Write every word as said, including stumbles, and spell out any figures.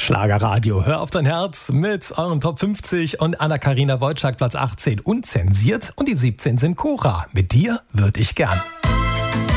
Schlagerradio, hör auf dein Herz mit euren Top fünfzig und Anna-Karina Wojcik Platz achtzehn unzensiert und die siebzehn sind Cora. Mit dir würd ich gern.